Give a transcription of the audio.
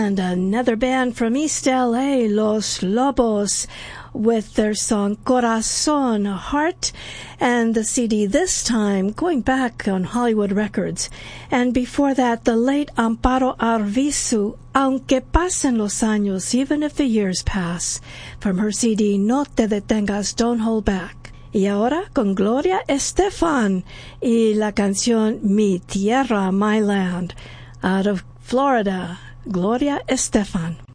And another band from East LA, Los Lobos, with their song Corazon, Heart, and the CD this time going back on Hollywood Records. And before that, the late Amparo Arvizu, Aunque pasen los años, even if the years pass, from her CD No te detengas, Don't Hold Back. Y ahora con Gloria Estefan y la canción Mi Tierra, My Land, out of Florida, Gloria Estefan.